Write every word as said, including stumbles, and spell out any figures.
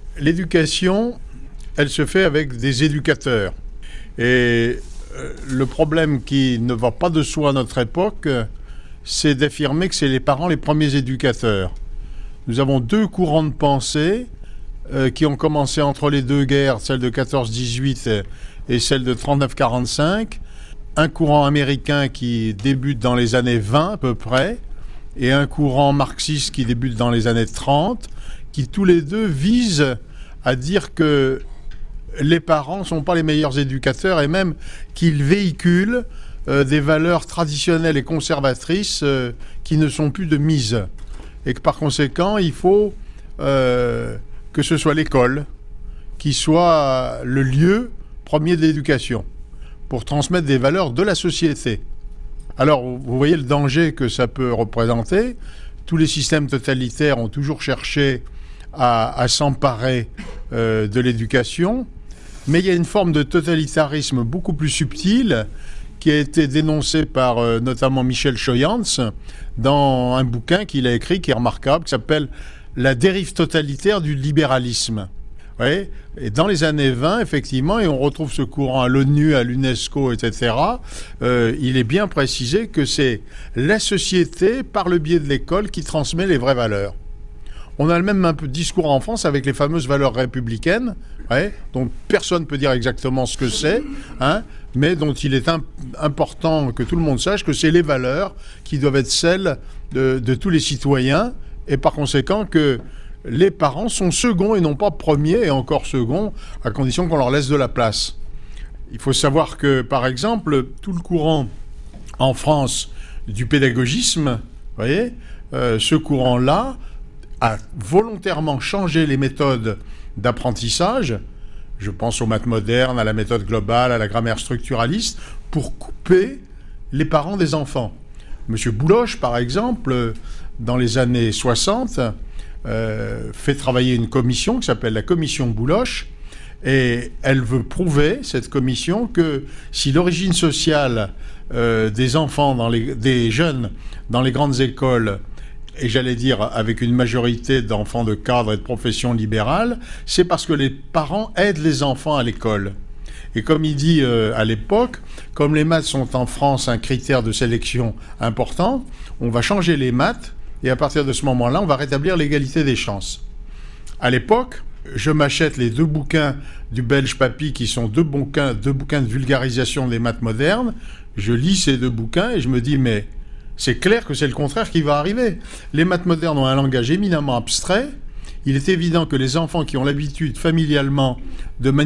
l'éducation, elle se fait avec des éducateurs. Et euh, le problème qui ne va pas de soi à notre époque, c'est d'affirmer que c'est les parents les premiers éducateurs. Nous avons deux courants de pensée euh, qui ont commencé entre les deux guerres, celle de quatorze dix-huit et celle de trente-neuf quarante-cinq. Un courant américain qui débute dans les années vingt à peu près, et un courant marxiste qui débute dans les années trente, qui tous les deux visent à dire que les parents ne sont pas les meilleurs éducateurs et même qu'ils véhiculent euh, des valeurs traditionnelles et conservatrices euh, qui ne sont plus de mise. Et que par conséquent, il faut euh, que ce soit l'école qui soit le lieu premier de l'éducation pour transmettre des valeurs de la société. Alors, vous voyez le danger que ça peut représenter. Tous les systèmes totalitaires ont toujours cherché à, à s'emparer euh, de l'éducation. Mais il y a une forme de totalitarisme beaucoup plus subtile qui a été dénoncée par euh, notamment Michel Choyantz dans un bouquin qu'il a écrit, qui est remarquable, qui s'appelle « La dérive totalitaire du libéralisme ». Oui. Et dans les années vingt, effectivement, et on retrouve ce courant à l'ONU, à l'UNESCO, et cetera, euh, il est bien précisé que c'est la société, par le biais de l'école, qui transmet les vraies valeurs. On a le même un peu de discours en France avec les fameuses valeurs républicaines, ouais, dont personne ne peut dire exactement ce que c'est, hein, mais dont il est imp- important que tout le monde sache que c'est les valeurs qui doivent être celles de, de tous les citoyens, et par conséquent que les parents sont seconds et non pas premiers, et encore seconds, à condition qu'on leur laisse de la place. Il faut savoir que, par exemple, tout le courant en France du pédagogisme, vous voyez, euh, ce courant-là a volontairement changé les méthodes d'apprentissage. Je pense aux maths modernes, à la méthode globale, à la grammaire structuraliste, pour couper les parents des enfants. Monsieur Bouloche, par exemple, dans les années soixante, Euh, fait travailler une commission qui s'appelle la commission Bouloche, et elle veut prouver, cette commission, que si l'origine sociale euh, des enfants, dans les, des jeunes dans les grandes écoles, et j'allais dire avec une majorité d'enfants de cadres et de professions libérales, c'est parce que les parents aident les enfants à l'école. Et comme il dit euh, à l'époque, comme les maths sont en France un critère de sélection important, on va changer les maths. Et à partir de ce moment-là, on va rétablir l'égalité des chances. À l'époque, je m'achète les deux bouquins du Belge Papy, qui sont deux bouquins, deux bouquins de vulgarisation des maths modernes. Je lis ces deux bouquins et je me dis, mais c'est clair que c'est le contraire qui va arriver. Les maths modernes ont un langage éminemment abstrait. Il est évident que les enfants qui ont l'habitude familialement de